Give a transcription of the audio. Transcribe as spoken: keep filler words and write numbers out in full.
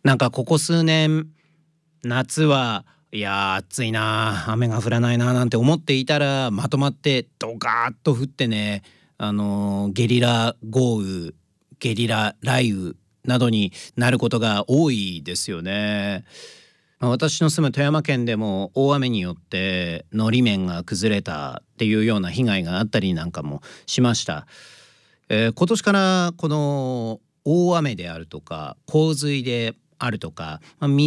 なんかここ数年、夏はいや暑いな雨が降らないななんて思っていたらまとまってドカーッと降ってね、あのゲリラ豪雨、ゲリラ雷雨などになることが多いですよね。まあ私の住む富山県でも大雨によってのり面が崩れたっていうような被害があったりなんかもしました。えー今年からこの大雨であるとか洪水であるとか、まあ、